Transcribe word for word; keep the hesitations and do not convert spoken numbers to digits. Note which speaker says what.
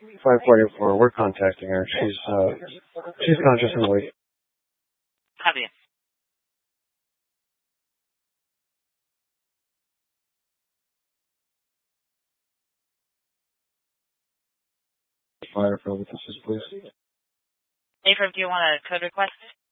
Speaker 1: five forty-four, we're contacting her. She's, uh, she's conscious and awake.
Speaker 2: Copy.
Speaker 1: Fire for witnesses, please.
Speaker 2: Affirm, do you want a code request?